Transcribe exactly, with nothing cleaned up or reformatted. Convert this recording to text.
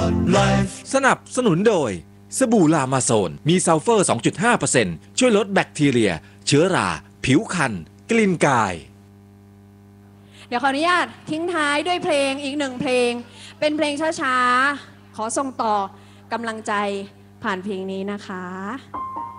สนับสนุนโดยสบู่ลามาโซนมีซัลเฟอร์ สองจุดห้าเปอร์เซ็นต์ ช่วยลดแบคทีเรียเชื้อราผิวคันกลิ่นกายเดี๋ยวขออนุญาตทิ้งท้ายด้วยเพลงอีกหนึ่งเพลงเป็นเพลงช้าๆขอส่งต่อกำลังใจผ่านเพลงนี้นะคะ